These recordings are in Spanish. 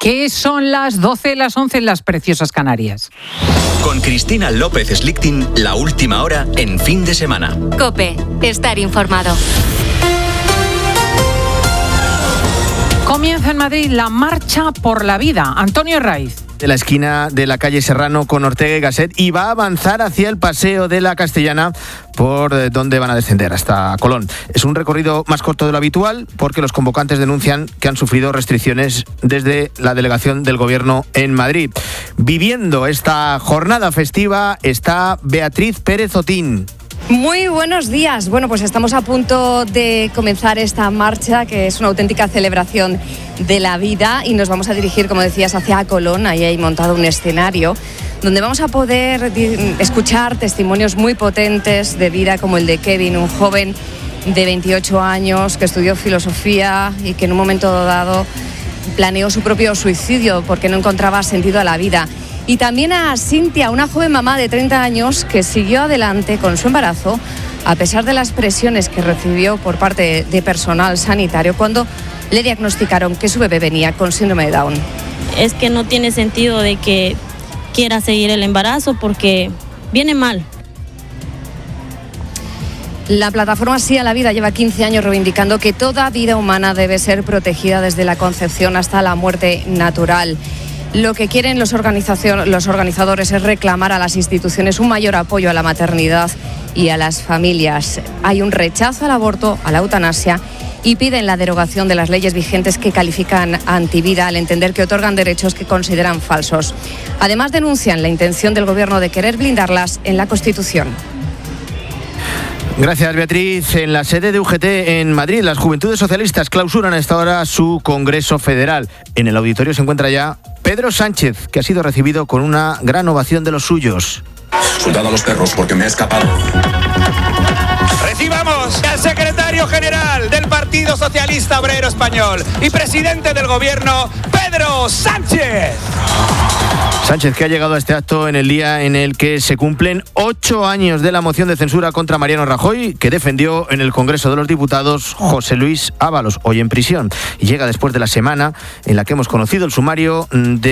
que son las 12, las 11 en las preciosas Canarias. Con Cristina López Slichting, la última hora en Fin de Semana. COPE, estar informado. Comienza en Madrid la Marcha por la Vida. Antonio Herraiz. De la esquina de la calle Serrano con Ortega y Gasset, y va a avanzar hacia el Paseo de la Castellana, por donde van a descender hasta Colón. Es un recorrido más corto de lo habitual porque los convocantes denuncian que han sufrido restricciones desde la delegación del Gobierno en Madrid. Viviendo esta jornada festiva está Beatriz Pérez Otín. Muy buenos días. Bueno, pues estamos a punto de comenzar esta marcha, que es una auténtica celebración de la vida, y nos vamos a dirigir, como decías, hacia Colón. Ahí hay montado un escenario donde vamos a poder escuchar testimonios muy potentes de vida, como el de Kevin, un joven de 28 años que estudió filosofía y que en un momento dado planeó su propio suicidio porque no encontraba sentido a la vida. Y también a Cintia, una joven mamá de 30 años que siguió adelante con su embarazo a pesar de las presiones que recibió por parte de personal sanitario cuando le diagnosticaron que su bebé venía con síndrome de Down. Es que no tiene sentido de que quiera seguir el embarazo porque viene mal. La plataforma Sí a la Vida lleva 15 años reivindicando que toda vida humana debe ser protegida desde la concepción hasta la muerte natural. Lo que quieren los organizadores es reclamar a las instituciones un mayor apoyo a la maternidad y a las familias. Hay un rechazo al aborto, a la eutanasia, y piden la derogación de las leyes vigentes que califican antivida al entender que otorgan derechos que consideran falsos. Además, denuncian la intención del Gobierno de querer blindarlas en la Constitución. Gracias, Beatriz. En la sede de UGT en Madrid, las Juventudes Socialistas clausuran a esta hora su Congreso Federal. En el auditorio se encuentra ya Pedro Sánchez, que ha sido recibido con una gran ovación de los suyos. Soltad a los perros porque me he escapado. Recibamos al secretario general del Partido Socialista Obrero Español y presidente del Gobierno, Pedro Sánchez. Sánchez, que ha llegado a este acto en el día en el que se cumplen 8 años de la moción de censura contra Mariano Rajoy, que defendió en el Congreso de los Diputados José Luis Ábalos, hoy en prisión. Y llega después de la semana en la que hemos conocido el sumario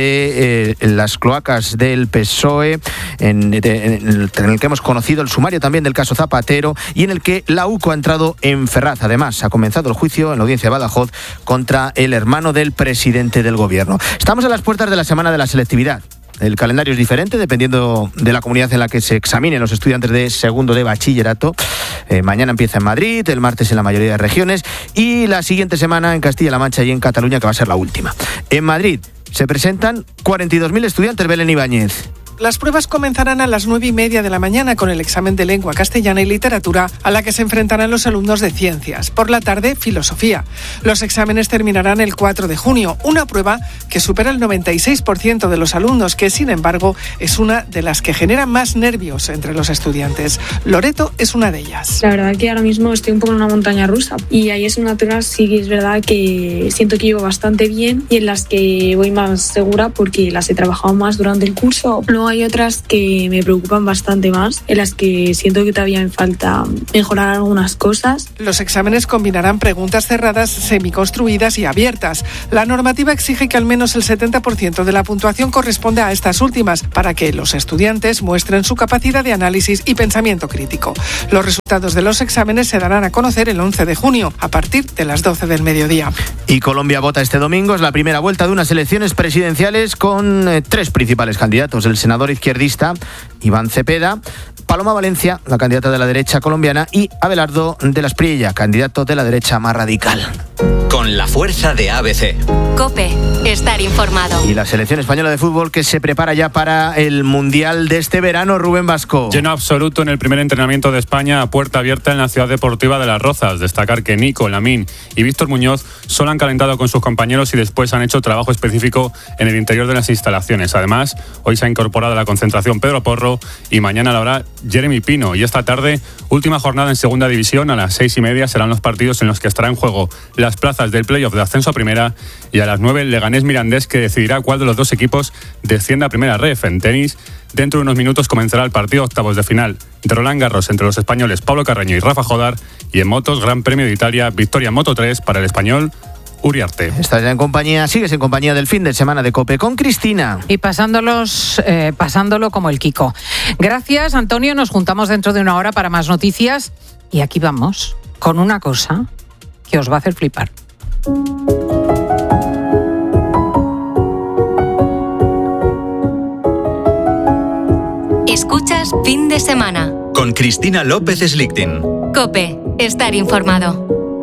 de las cloacas del PSOE, en el que hemos conocido el sumario también del caso Zapatero, y en el que la UCO ha entrado en Ferraz. Además, ha comenzado el juicio en la audiencia de Badajoz contra el hermano del presidente del Gobierno. Estamos a las puertas de la semana de la selectividad. El calendario es diferente dependiendo de la comunidad en la que se examinen los estudiantes de segundo de bachillerato. Mañana empieza en Madrid, el martes en la mayoría de regiones y la siguiente semana en Castilla-La Mancha y en Cataluña, que va a ser la última. En Madrid se presentan 42.000 estudiantes, Belén Ibáñez. Las pruebas comenzarán a las 9:30 de la mañana con el examen de lengua castellana y literatura, a la que se enfrentarán los alumnos de ciencias. Por la tarde, filosofía. Los exámenes terminarán el 4 de junio, una prueba que supera el 96% de los alumnos, que sin embargo es una de las que genera más nervios entre los estudiantes. Loreto es una de ellas. La verdad que ahora mismo estoy un poco en una montaña rusa y ahí es una prueba, sí que es verdad que siento que llevo bastante bien y en las que voy más segura porque las he trabajado más durante el curso. Luego hay otras que me preocupan bastante más, en las que siento que todavía me falta mejorar algunas cosas. Los exámenes combinarán preguntas cerradas, semiconstruidas y abiertas. La normativa exige que al menos el 70% de la puntuación corresponda a estas últimas, para que los estudiantes muestren su capacidad de análisis y pensamiento crítico. Los resultados de los exámenes se darán a conocer el 11 de junio, a partir de las 12 del mediodía. Y Colombia vota este domingo. Es la primera vuelta de unas elecciones presidenciales con 3 principales candidatos: el senador izquierdista Iván Cepeda, Paloma Valencia, la candidata de la derecha colombiana, y Abelardo de la Espriella, candidato de la derecha más radical. Con la fuerza de ABC. COPE, estar informado. Y la selección española de fútbol, que se prepara ya para el Mundial de este verano, Rubén Vasco. Lleno absoluto en el primer entrenamiento de España a puerta abierta en la ciudad deportiva de Las Rozas. Destacar que Nico, Lamín y Víctor Muñoz solo han calentado con sus compañeros y después han hecho trabajo específico en el interior de las instalaciones. Además, hoy se ha incorporado a la concentración Pedro Porro y mañana lo hará Jeremy Pino. Y esta tarde, última jornada en segunda división, a las 6:30 serán los partidos en los que estará en juego las plazas del playoff de ascenso a primera, y a las 9 el Leganés Mirandés, que decidirá cuál de los dos equipos desciende a primera ref. En tenis, dentro de unos minutos comenzará el partido octavos de final de Roland Garros entre los españoles Pablo Carreño y Rafa Jodar, y en motos, Gran Premio de Italia, victoria en Moto3 para el español Uriarte. Estás ya sigues en compañía del fin de semana de COPE con Cristina. Y pasándolo como el Kiko. Gracias, Antonio. Nos juntamos dentro de una hora para más noticias. Y aquí vamos con una cosa que os va a hacer flipar. Escuchas Fin de Semana. Con Cristina López Slichting. COPE. Estar informado.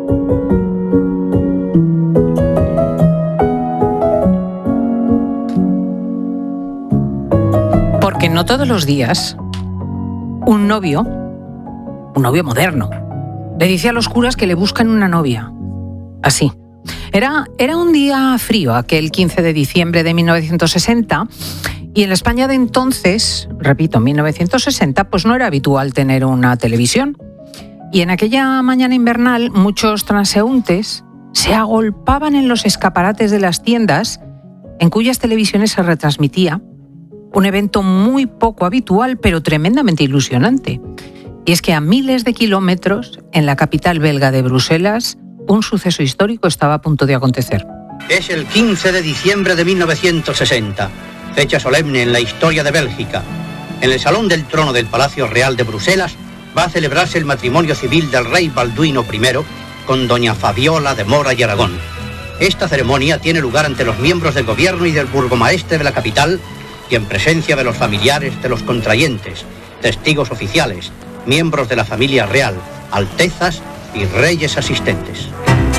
Porque no todos los días un novio moderno, le dice a los curas que le buscan una novia. Así. Era un día frío, aquel 15 de diciembre de 1960, y en la España de entonces, repito, 1960, pues no era habitual tener una televisión. Y en aquella mañana invernal, muchos transeúntes se agolpaban en los escaparates de las tiendas en cuyas televisiones se retransmitía un evento muy poco habitual, pero tremendamente ilusionante. Y es que a miles de kilómetros, en la capital belga de Bruselas, un suceso histórico estaba a punto de acontecer. Es el 15 de diciembre de 1960, fecha solemne en la historia de Bélgica. En el Salón del Trono del Palacio Real de Bruselas va a celebrarse el matrimonio civil del rey Balduino I con doña Fabiola de Mora y Aragón. Esta ceremonia tiene lugar ante los miembros del gobierno y del burgomaestre de la capital y en presencia de los familiares de los contrayentes, testigos oficiales, miembros de la familia real, altezas y reyes asistentes.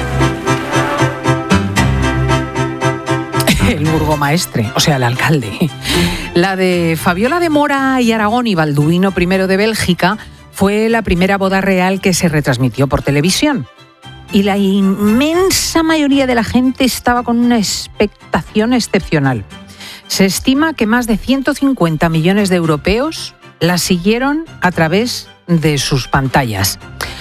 El burgomaestre, o sea, el alcalde. La de Fabiola de Mora y Aragón y Balduino I de Bélgica fue la primera boda real que se retransmitió por televisión. Y la inmensa mayoría de la gente estaba con una expectación excepcional. Se estima que más de 150 millones de europeos la siguieron a través de sus pantallas.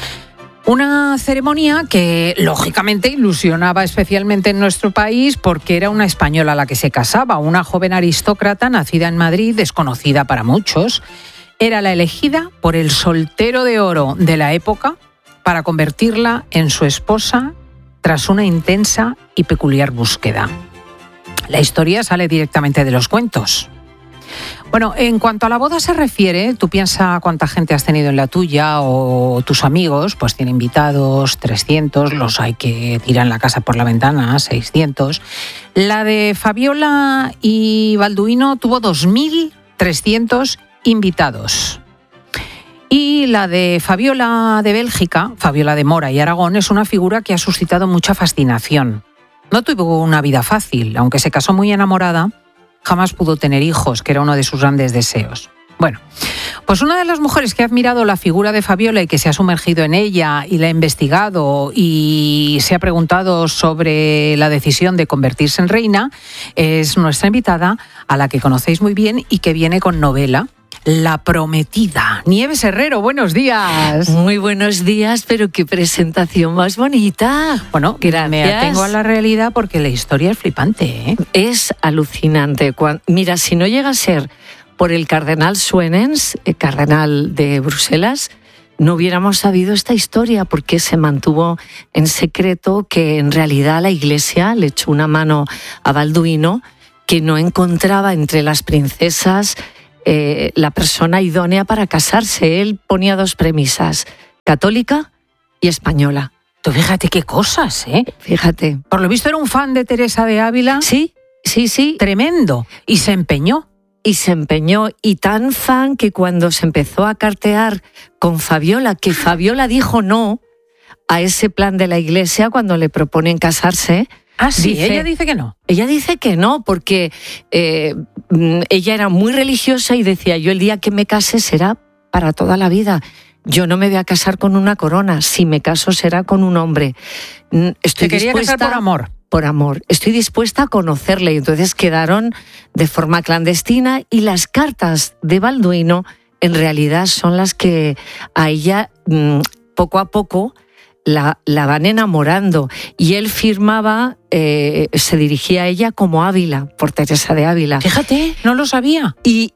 Una ceremonia que, lógicamente, ilusionaba especialmente en nuestro país porque era una española la que se casaba, una joven aristócrata nacida en Madrid, desconocida para muchos. Era la elegida por el soltero de oro de la época para convertirla en su esposa tras una intensa y peculiar búsqueda. La historia sale directamente de los cuentos. Bueno, en cuanto a la boda se refiere, tú piensa cuánta gente has tenido en la tuya o tus amigos, pues tienen invitados 300, los hay que tiran la casa por la ventana, 600. La de Fabiola y Balduino tuvo 2.300 invitados. Y la de Fabiola de Bélgica, Fabiola de Mora y Aragón, es una figura que ha suscitado mucha fascinación. No tuvo una vida fácil, aunque se casó muy enamorada, jamás pudo tener hijos, que era uno de sus grandes deseos. Bueno, pues una de las mujeres que ha admirado la figura de Fabiola y que se ha sumergido en ella y la ha investigado y se ha preguntado sobre la decisión de convertirse en reina es nuestra invitada, a la que conocéis muy bien y que viene con novela. La prometida. Nieves Herrero, buenos días. Muy buenos días, pero qué presentación más bonita. Bueno, gracias. Me atengo a la realidad porque la historia es flipante, ¿eh? Es alucinante. Mira, si no llega a ser por el cardenal Suenens, el cardenal de Bruselas, no hubiéramos sabido esta historia porque se mantuvo en secreto, que en realidad la Iglesia le echó una mano a Balduino, que no encontraba entre las princesas la persona idónea para casarse. Él ponía dos premisas: católica y española. Tú fíjate qué cosas, ¿eh? Fíjate. Por lo visto era un fan de Teresa de Ávila. Sí. Tremendo. Y se empeñó. Y tan fan que cuando se empezó a cartear con Fabiola, que Fabiola dijo no a ese plan de la Iglesia cuando le proponen casarse. Ah, sí, ella dice que no. Ella dice que no, porque ella era muy religiosa y decía: yo el día que me case será para toda la vida. Yo no me voy a casar con una corona. Si me caso será con un hombre. Estoy quería casar por amor. Por amor. Estoy dispuesta a conocerle. Y entonces quedaron de forma clandestina y las cartas de Balduino en realidad son las que a ella poco a poco la van enamorando, y él firmaba se dirigía a ella como Ávila, por Teresa de Ávila. Fíjate, no lo sabía. Y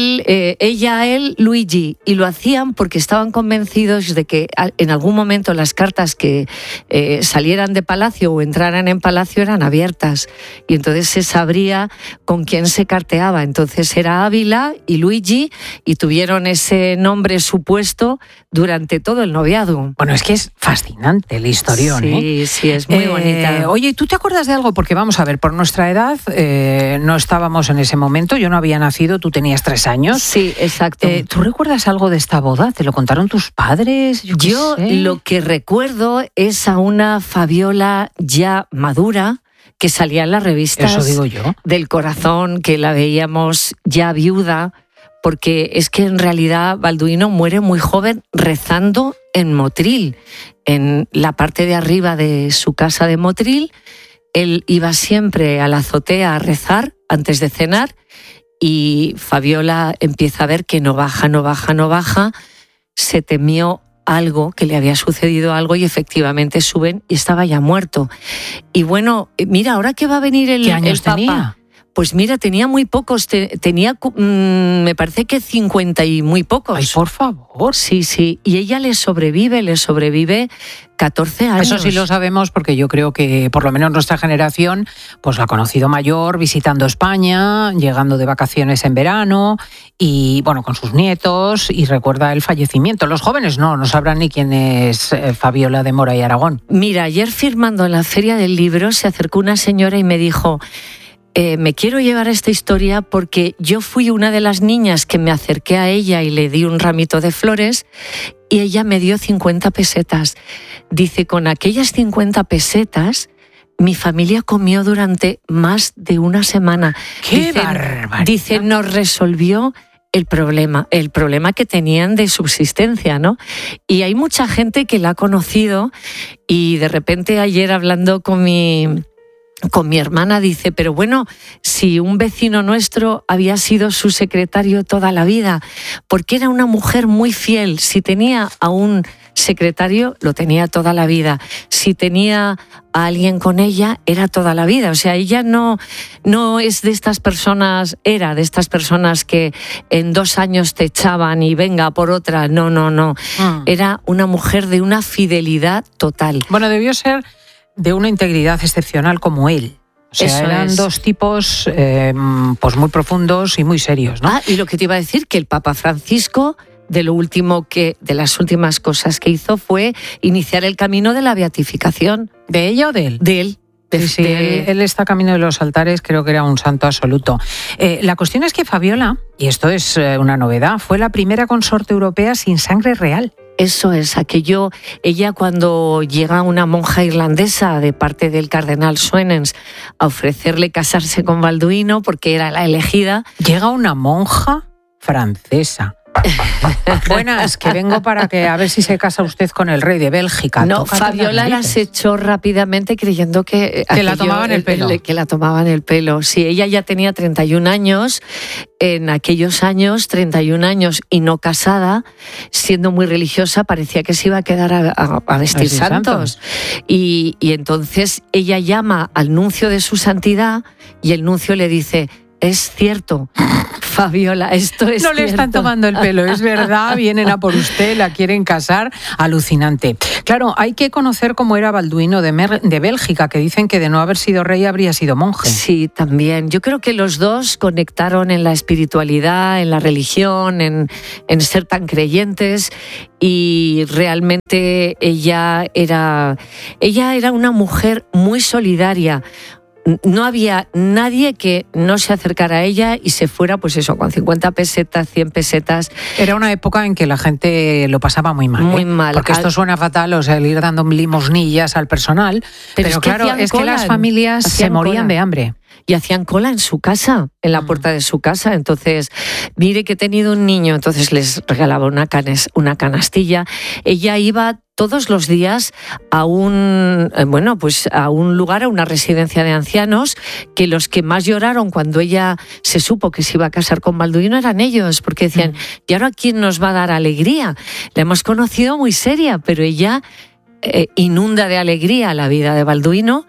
ella a él, Luigi, y lo hacían porque estaban convencidos de que en algún momento las cartas que salieran de palacio o entraran en palacio eran abiertas, y entonces se sabría con quién se carteaba. Entonces era Ávila y Luigi, y tuvieron ese nombre supuesto durante todo el noviazgo. Bueno, es que es fascinante la historión, sí, sí, es muy bonita. Oye, ¿tú te acuerdas de algo? Porque vamos a ver, por nuestra edad no estábamos en ese momento, yo no había nacido, tú tenías 3 años. Sí, exacto. ¿Tú recuerdas algo de esta boda? ¿Te lo contaron tus padres? Yo lo que recuerdo es a una Fabiola ya madura, que salía en las revistas. Eso digo yo. Del Corazón, que la veíamos ya viuda, porque es que en realidad Balduino muere muy joven rezando en Motril, en la parte de arriba de su casa de Motril. Él iba siempre a la azotea a rezar antes de cenar, y Fabiola empieza a ver que no baja, se temió algo, que le había sucedido algo, y efectivamente suben y estaba ya muerto. Y bueno, mira, ahora que va a venir el Papa, tenía? Pues mira, tenía muy pocos, tenía me parece que 50 y muy pocos. Ay, por favor. Sí, sí, y ella le sobrevive 14 años. Eso sí lo sabemos, porque yo creo que por lo menos nuestra generación pues la ha conocido mayor, visitando España, llegando de vacaciones en verano y bueno, con sus nietos, y recuerda el fallecimiento. Los jóvenes no sabrán ni quién es Fabiola de Mora y Aragón. Mira, ayer firmando en la Feria del Libro se acercó una señora y me dijo: me quiero llevar esta historia porque yo fui una de las niñas que me acerqué a ella y le di un ramito de flores, y ella me dio 50 pesetas. Dice, con aquellas 50 pesetas mi familia comió durante más de una semana. ¡Qué barbaridad! Dice, nos resolvió el problema que tenían de subsistencia, ¿no? Y hay mucha gente que la ha conocido, y de repente ayer hablando con mi hermana dice, pero bueno, si un vecino nuestro había sido su secretario toda la vida, porque era una mujer muy fiel, si tenía a un secretario, lo tenía toda la vida, si tenía a alguien con ella, era toda la vida. O sea, ella no es de estas personas, era de estas personas que en 2 años te echaban y venga por otra, no. Era una mujer de una fidelidad total. Bueno, debió ser de una integridad excepcional como él. O sea, Eso eran es. 2 tipos pues muy profundos y muy serios, ¿no? Y lo que te iba a decir, que el Papa Francisco, de las últimas cosas que hizo fue iniciar el camino de la beatificación. ¿De ella o de él? De él. Sí, él está camino de los altares, creo que era un santo absoluto. La cuestión es que Fabiola, y esto es una novedad, fue la primera consorte europea sin sangre real. Eso es, ella cuando llega una monja irlandesa de parte del cardenal Suenens a ofrecerle casarse con Balduino porque era la elegida. Llega una monja francesa. Buenas, que vengo para que a ver si se casa usted con el rey de Bélgica. No, Fabiola las echó rápidamente creyendo que la tomaban el pelo. Que la tomaban el pelo. Sí, ella ya tenía 31 años, en aquellos años, 31 años y no casada, siendo muy religiosa, parecía que se iba a quedar a vestir santos. Y entonces ella llama al nuncio de su santidad y el nuncio le dice, es cierto, Fabiola, esto es No le cierto. están tomando el pelo, es verdad, vienen a por usted, la quieren casar, alucinante. Claro, hay que conocer cómo era Balduino de Bélgica, que dicen que de no haber sido rey habría sido monje. Sí, también. Yo creo que los dos conectaron en la espiritualidad, en la religión, en ser tan creyentes, y realmente ella era una mujer muy solidaria. No había nadie que no se acercara a ella y se fuera, pues eso, con 50 pesetas, 100 pesetas. Era una época en que la gente lo pasaba muy mal. Muy mal. Porque esto suena fatal, o sea, el ir dando limosnillas al personal. Pero es que claro, es que las familias se morían de hambre. Y hacían cola en su casa, en la puerta de su casa. Entonces, mire que he tenido un niño, entonces les regalaba una canastilla. Ella iba todos los días a un lugar, a una residencia de ancianos, que los que más lloraron cuando ella se supo que se iba a casar con Balduino eran ellos, porque decían, ¿y ahora quién nos va a dar alegría? La hemos conocido muy seria, pero ella inunda de alegría la vida de Balduino.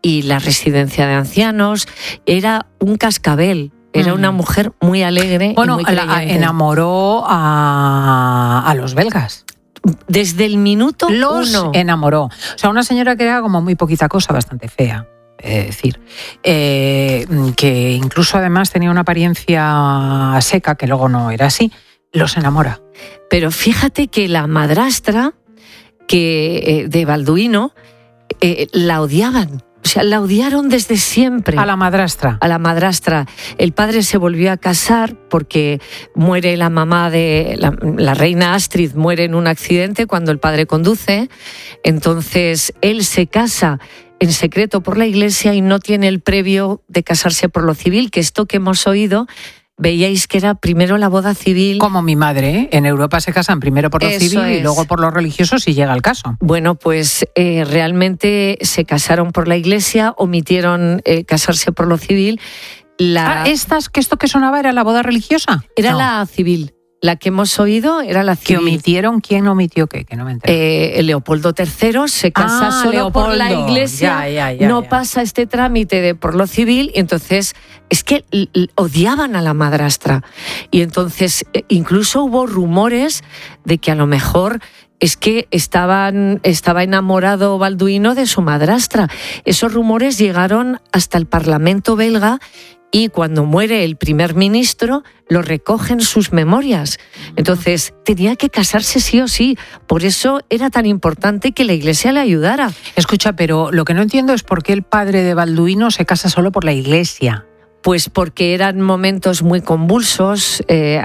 y la residencia de ancianos. Era un cascabel. Era una mujer muy alegre. Bueno, y muy creyente. enamoró a los belgas. Desde el minuto uno. Enamoró. O sea, una señora que era como muy poquita cosa, bastante fea. Es decir, que incluso además tenía una apariencia seca, que luego no era así, los enamora. Pero fíjate que la madrastra de Balduino la odiaban. O sea, la odiaron desde siempre. A la madrastra. A la madrastra. El padre se volvió a casar porque muere la mamá de la reina Astrid, muere en un accidente cuando el padre conduce. Entonces él se casa en secreto por la iglesia y no tiene el previo de casarse por lo civil, que esto que hemos oído, veíais que era primero la boda civil. Como mi madre, ¿eh? En Europa se casan primero por lo civil y luego por lo religioso si llega el caso. Bueno, pues realmente se casaron por la iglesia, omitieron casarse por lo civil. ¿Esto que sonaba era la boda religiosa? Era la civil. La que hemos oído era la civil. ¿Que omitieron? ¿Quién omitió qué? Que no me entero. Leopoldo III se casa solo por la iglesia, no pasa este trámite de por lo civil, y entonces es que odiaban a la madrastra. Y entonces incluso hubo rumores de que a lo mejor es que estaba enamorado Balduino de su madrastra. Esos rumores llegaron hasta el Parlamento belga. Y cuando muere el primer ministro, lo recogen sus memorias. Entonces, tenía que casarse sí o sí. Por eso era tan importante que la iglesia le ayudara. Escucha, pero lo que no entiendo es por qué el padre de Balduino se casa solo por la iglesia. Pues porque eran momentos muy convulsos,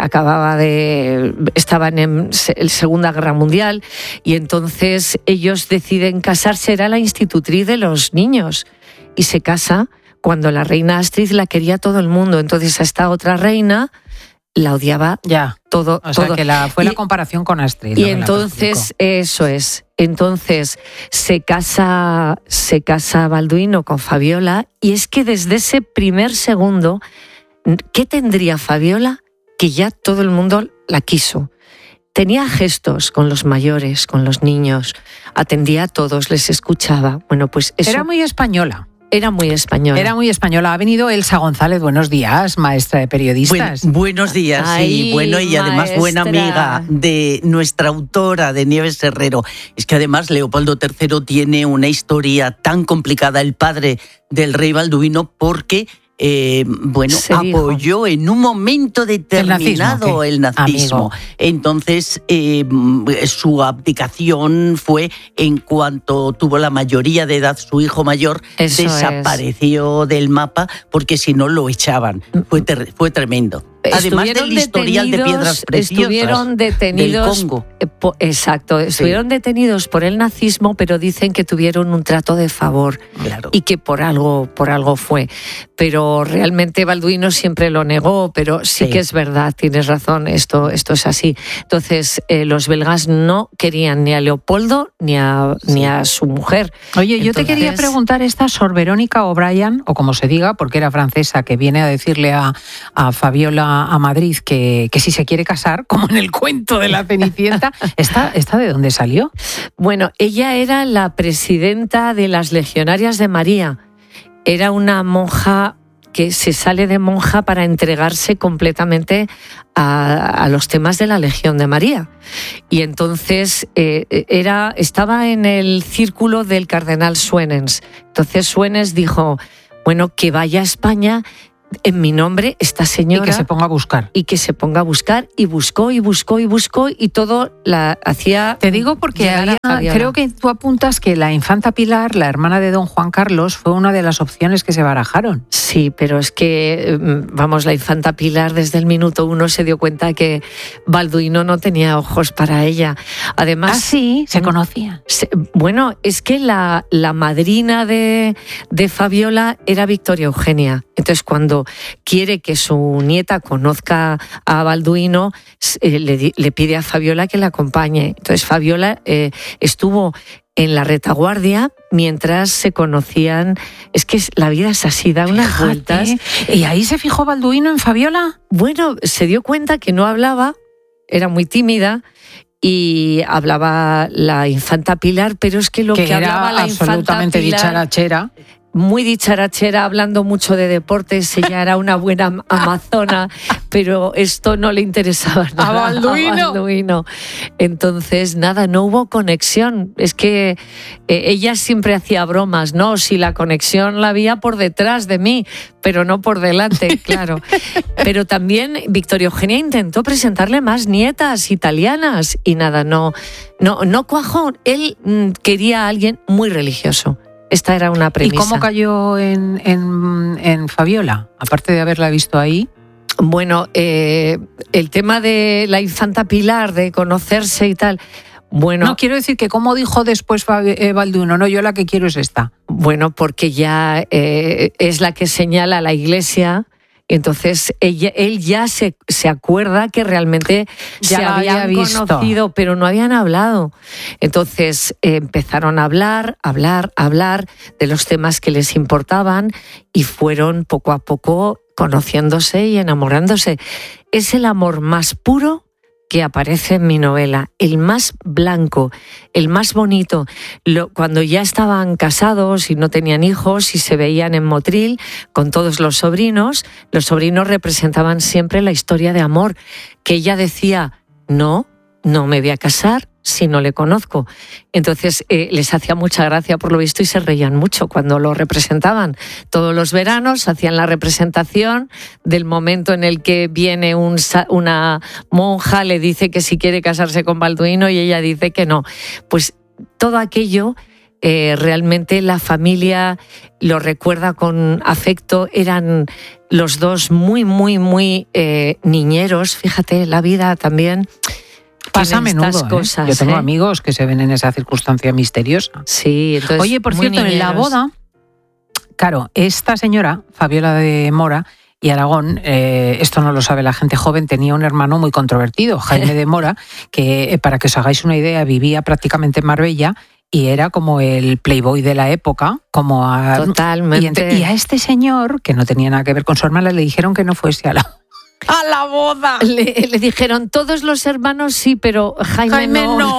estaban en la Segunda Guerra Mundial, y entonces ellos deciden casarse. Era la institutriz de los niños y se casa cuando la reina Astrid la quería todo el mundo. Entonces a esta otra reina la odiaba todo. O sea, que fue la comparación con Astrid. Y entonces, eso es. Entonces se casa Balduino con Fabiola, y es que desde ese primer segundo, ¿qué tendría Fabiola? Que ya todo el mundo la quiso. Tenía gestos con los mayores, con los niños, atendía a todos, les escuchaba. Bueno, pues eso. Era muy española. Era muy española. Era muy española. Ha venido Elsa González. Buenos días, maestra de periodistas. Buenos días, Ay, sí. Bueno, y además maestra. buena amiga de nuestra autora, de Nieves Herrero. Es que además Leopoldo III tiene una historia tan complicada, el padre del rey Balduino, porque apoyó en un momento determinado el nazismo. Entonces, su abdicación fue en cuanto tuvo la mayoría de edad, su hijo mayor desapareció del mapa, porque si no lo echaban. Fue tremendo. Además del historial de piedras preciosas estuvieron detenidos del Congo. Estuvieron detenidos por el nazismo, pero dicen que tuvieron un trato de favor, y que por algo fue. Pero realmente Balduino siempre lo negó, pero sí que es verdad, tienes razón, esto es así. Entonces los belgas no querían ni a Leopoldo ni a su mujer. Oye, yo te quería preguntar, esta Sor Verónica O'Brien, o como se diga, porque era francesa, que viene a decirle a Fabiola a Madrid que si se quiere casar, como en el cuento de la Cenicienta, ¿esta de dónde salió? Bueno, ella era la presidenta de las Legionarias de María. Era una monja que se sale de monja para entregarse completamente a los temas de la Legión de María. Y entonces estaba en el círculo del cardenal Suenens. Entonces Suenens dijo, bueno, que vaya a España en mi nombre esta señora. Y que se ponga a buscar. Y buscó, y todo la hacía. Te digo porque creo que tú apuntas que la infanta Pilar, la hermana de don Juan Carlos, fue una de las opciones que se barajaron. Sí, pero es que, la infanta Pilar desde el minuto 1 se dio cuenta que Balduino no tenía ojos para ella. Además, se conocían. Bueno, es que la madrina de Fabiola era Victoria Eugenia. Entonces, cuando quiere que su nieta conozca a Balduino, le pide a Fabiola que la acompañe. Entonces Fabiola estuvo en la retaguardia mientras se conocían. Es que la vida es así, da unas vueltas. ¿Y ahí se fijó Balduino en Fabiola? Bueno, se dio cuenta que no hablaba, era muy tímida, y hablaba la infanta Pilar, pero es que lo que hablaba la infanta Pilar... absolutamente dicharachera. muy dicharachera, hablando mucho de deportes, ella era una buena amazona, pero esto no le interesaba nada a Balduino. Entonces, nada, no hubo conexión. Es que ella siempre hacía bromas, ¿no? Si la conexión la había por detrás de mí, pero no por delante, claro. Pero también Victoria Eugenia intentó presentarle más nietas italianas y nada, no cuajó. Él quería a alguien muy religioso. Esta era una premisa. ¿Y cómo cayó en Fabiola? Aparte de haberla visto ahí. Bueno, el tema de la infanta Pilar, de conocerse y tal. Bueno, no, quiero decir que como dijo después Balduino, no, yo la que quiero es esta. Bueno, porque ya es la que señala a la Iglesia. Entonces él ya se acuerda que realmente ya se habían conocido, pero no habían hablado. Entonces empezaron a hablar de los temas que les importaban y fueron poco a poco conociéndose y enamorándose. Es el amor más puro que aparece en mi novela, el más blanco, el más bonito. Cuando ya estaban casados y no tenían hijos y se veían en Motril con todos los sobrinos representaban siempre la historia de amor, que ella decía, no me voy a casar si no le conozco. Entonces les hacía mucha gracia por lo visto y se reían mucho cuando lo representaban. Todos los veranos hacían la representación del momento en el que viene una monja, le dice que si quiere casarse con Balduino y ella dice que no. Pues todo aquello realmente la familia lo recuerda con afecto. Eran los dos muy, muy, muy niñeros. Fíjate, la vida también pasa a menudo, cosas, Yo tengo amigos que se ven en esa circunstancia misteriosa. Sí, entonces. Oye, por cierto, niñeros. En la boda, claro, esta señora, Fabiola de Mora y Aragón, esto no lo sabe la gente joven, tenía un hermano muy controvertido, Jaime de Mora, que para que os hagáis una idea, vivía prácticamente en Marbella y era como el playboy de la época, Totalmente. Y a este señor, que no tenía nada que ver con su hermana, le dijeron que no fuese a la boda. Le dijeron, todos los hermanos sí, pero Jaime no.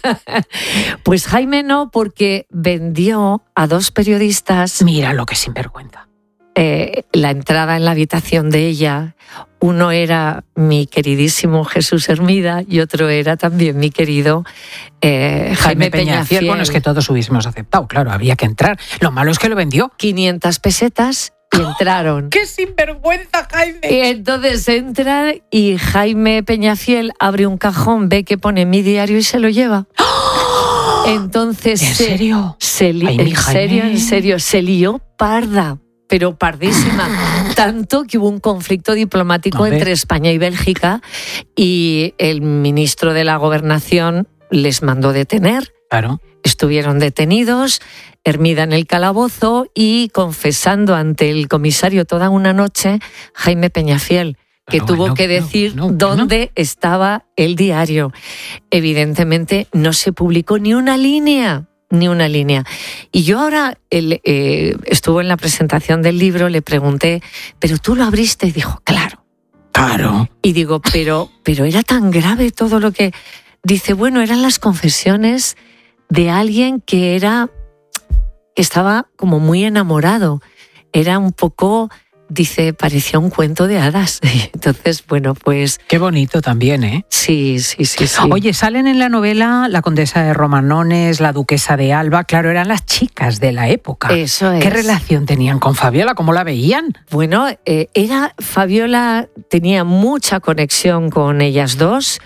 Pues Jaime no, porque vendió a 2 periodistas. Mira lo que sinvergüenza. La entrada en la habitación de ella. Uno era mi queridísimo Jesús Hermida y otro era también mi querido Jaime Peñafiel. Bueno, es que todos hubiésemos aceptado, claro, había que entrar. Lo malo es que lo vendió. 500 pesetas. Y entraron. ¡Qué sinvergüenza, Jaime! Y entonces entra y Jaime Peñafiel abre un cajón, ve que pone Mi Diario y se lo lleva. ¡Oh! Entonces, ¿En serio? En serio, se lió parda, pero pardísima. Tanto que hubo un conflicto diplomático entre España y Bélgica y el ministro de la Gobernación les mandó detener. Claro. Estuvieron detenidos, Hermida en el calabozo y confesando ante el comisario toda una noche Jaime Peñafiel, que tuvo que decir dónde estaba el diario. Evidentemente no se publicó ni una línea. Y yo ahora, estuvo en la presentación del libro, le pregunté, ¿pero tú lo abriste? Y dijo, claro. Y digo, pero era tan grave todo lo que... Dice, bueno, eran las confesiones de alguien que estaba como muy enamorado. Era un poco, dice, parecía un cuento de hadas. Entonces, bueno, pues... Qué bonito también, ¿eh? Sí. Oye, salen en la novela la condesa de Romanones, la duquesa de Alba, claro, eran las chicas de la época. Eso es. ¿Qué relación tenían con Fabiola? ¿Cómo la veían? Bueno, Fabiola tenía mucha conexión con ellas dos.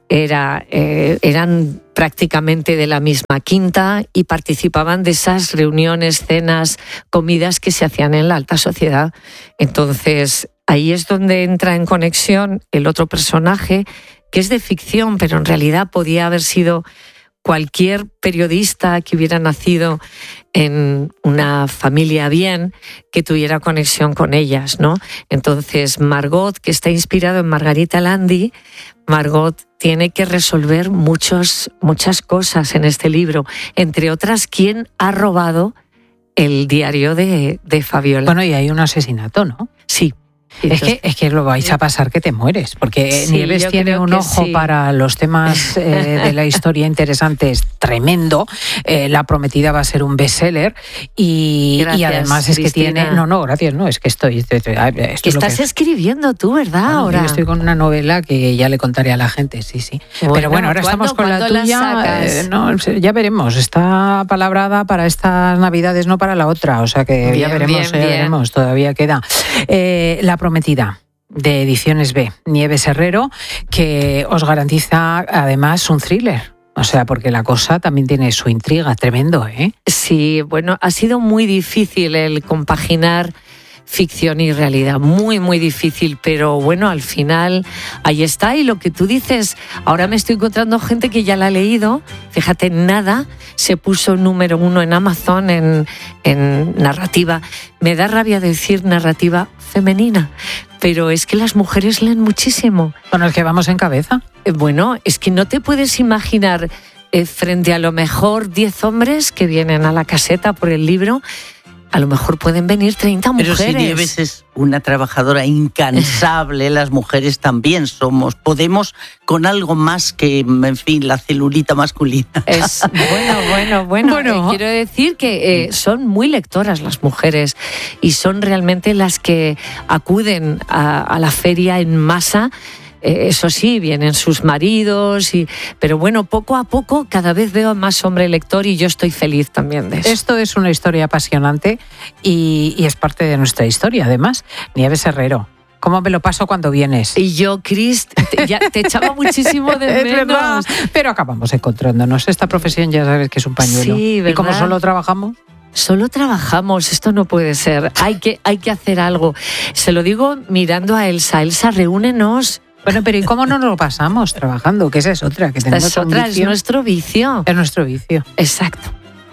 Eran prácticamente de la misma quinta y participaban de esas reuniones, cenas, comidas que se hacían en la alta sociedad. Entonces, ahí es donde entra en conexión el otro personaje, que es de ficción, pero en realidad podía haber sido cualquier periodista que hubiera nacido en una familia bien, que tuviera conexión con ellas, ¿no? Entonces, Margot, que está inspirado en Margarita Landi, Margot tiene que resolver muchas cosas en este libro, entre otras, ¿quién ha robado el diario de Fabiola? Bueno, y hay un asesinato, ¿no? Sí. Es que lo vais a pasar que te mueres, porque Sí, Nieves yo tiene creo un que ojo sí. para los temas de la historia interesantes tremendo. La prometida va a ser un bestseller y Gracias, además es Cristina. que tiene... No, gracias, no, es que esto Que es lo estás que- escribiendo tú, ¿verdad? Bueno, Ahora. yo estoy con una novela que ya le contaré a la gente, sí. Pero bueno, ahora estamos con la ¿cuándo la tuya. sacas? No, ya veremos. Está palabrada para estas Navidades, no para la otra. O sea que ya veremos. Todavía queda. La prometida, de Ediciones B, Nieves Herrero, que os garantiza además un thriller. O sea, porque la cosa también tiene su intriga, tremendo, ¿eh? Sí, bueno, ha sido muy difícil el compaginar ficción y realidad, muy difícil, pero bueno, al final ahí está. Y lo que tú dices, ahora me estoy encontrando gente que ya la ha leído, fíjate, nada, se puso número 1 en Amazon en narrativa. Me da rabia decir narrativa femenina, pero es que las mujeres leen muchísimo. Con los que vamos en cabeza. Bueno, es que no te puedes imaginar frente a lo mejor 10 hombres que vienen a la caseta por el libro, a lo mejor pueden venir 30 mujeres. Pero si Nieves es una trabajadora incansable, las mujeres también podemos con algo más que, en fin, la celulita masculina. Es bueno. Quiero decir que son muy lectoras las mujeres y son realmente las que acuden a la feria en masa. Eso sí, vienen sus maridos, pero bueno, poco a poco cada vez veo más hombre lector y yo estoy feliz también de eso. Esto es una historia apasionante y es parte de nuestra historia, además. Nieves Herrero, ¿cómo me lo paso cuando vienes? Y yo, Cris, te echaba muchísimo de Es menos. verdad, pero acabamos encontrándonos. Esta profesión ya sabes que es un pañuelo. Sí, ¿verdad? ¿Y como solo trabajamos? Solo trabajamos, esto no puede ser. Hay que hacer algo. Se lo digo mirando a Elsa. Elsa, reúnenos. Bueno, pero ¿y cómo no nos lo pasamos trabajando? Que esa es otra, que tenemos un es vicio. nuestro vicio. Es nuestro vicio. Exacto.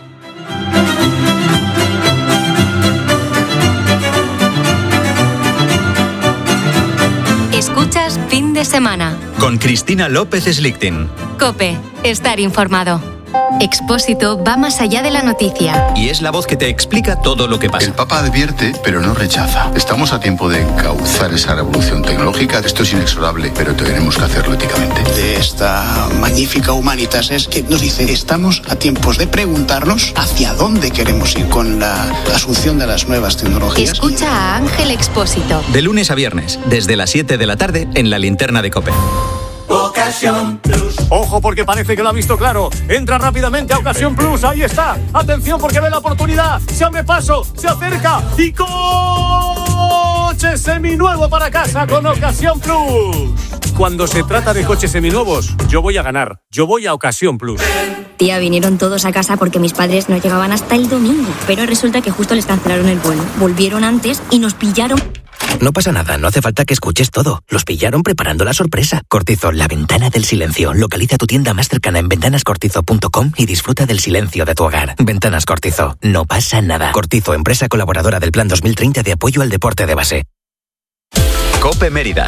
Escuchas Fin de Semana. Con Cristina López Slichting. COPE. Estar informado. Expósito va más allá de la noticia. Y es la voz que te explica todo lo que pasa. El Papa advierte, pero no rechaza. Estamos a tiempo de encauzar esa revolución tecnológica. Esto es inexorable, pero tenemos que hacerlo éticamente. De esta magnífica Humanitas es que nos dice, estamos a tiempos de preguntarnos hacia dónde queremos ir con la asunción de las nuevas tecnologías. Escucha a Ángel Expósito. De lunes a viernes, desde las 7 de la tarde, en la linterna de COPE. Ocasión Plus. Ojo porque parece que lo ha visto claro. Entra rápidamente a Ocasión Plus. Ahí está. Atención porque ve la oportunidad. Se abre paso. Se acerca. Y coche seminuevo para casa con Ocasión Plus. Cuando se trata de coches seminuevos, yo voy a ganar. Yo voy a Ocasión Plus. Tía, vinieron todos a casa porque mis padres no llegaban hasta el domingo. Pero resulta que justo les cancelaron el vuelo. Volvieron antes y nos pillaron. No pasa nada, no hace falta que escuches todo. Los pillaron preparando la sorpresa. Cortizo, la ventana del silencio. Localiza tu tienda más cercana en ventanascortizo.com y disfruta del silencio de tu hogar. Ventanas Cortizo, no pasa nada. Cortizo, empresa colaboradora del Plan 2030 de apoyo al deporte de base. COPE Mérida.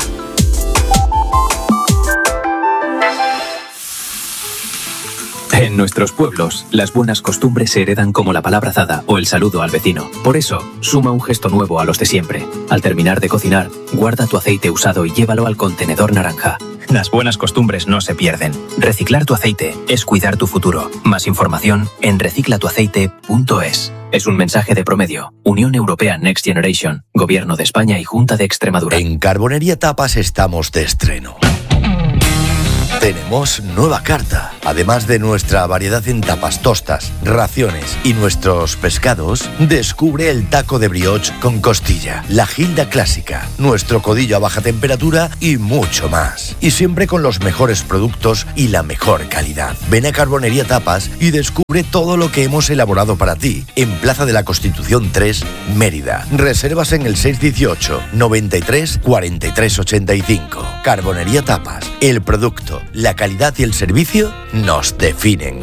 En nuestros pueblos, las buenas costumbres se heredan como la palabra dada o el saludo al vecino. Por eso, suma un gesto nuevo a los de siempre. Al terminar de cocinar, guarda tu aceite usado y llévalo al contenedor naranja. Las buenas costumbres no se pierden. Reciclar tu aceite es cuidar tu futuro. Más información en reciclatuaceite.es. Es un mensaje de Promedio. Unión Europea Next Generation. Gobierno de España y Junta de Extremadura. En Carbonería Tapas estamos de estreno. Tenemos nueva carta. Además de nuestra variedad en tapas, tostas, raciones y nuestros pescados, descubre el taco de brioche con costilla, la gilda clásica, nuestro codillo a baja temperatura y mucho más. Y siempre con los mejores productos y la mejor calidad. Ven a Carbonería Tapas y descubre todo lo que hemos elaborado para ti en Plaza de la Constitución 3, Mérida. Reservas en el 618 93 43 85. Carbonería Tapas, el producto, la calidad y el servicio nos definen.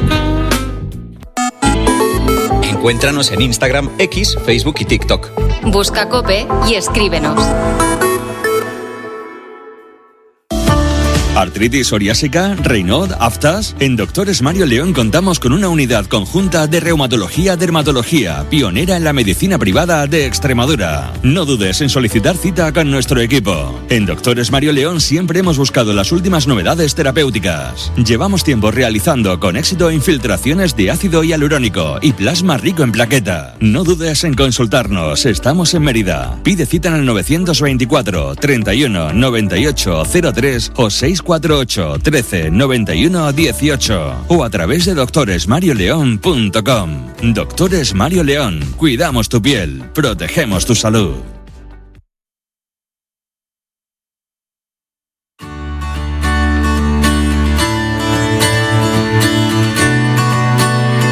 Encuéntranos en Instagram, X, Facebook y TikTok. Busca COPE y escríbenos. ¿Artritis psoriásica? ¿Raynaud? ¿Aftas? En Doctores Mario León contamos con una unidad conjunta de reumatología-dermatología, pionera en la medicina privada de Extremadura. No dudes en solicitar cita con nuestro equipo. En Doctores Mario León siempre hemos buscado las últimas novedades terapéuticas. Llevamos tiempo realizando con éxito infiltraciones de ácido hialurónico y plasma rico en plaqueta. No dudes en consultarnos. Estamos en Mérida. Pide cita en el 924 31 98 03 o 648 13 91 18 o a través de doctoresmarioleón.com. Doctores Mario León. Cuidamos tu piel. Protegemos tu salud.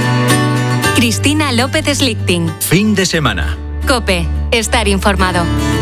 Cristina López Slichting. Fin de semana. COPE. Estar informado.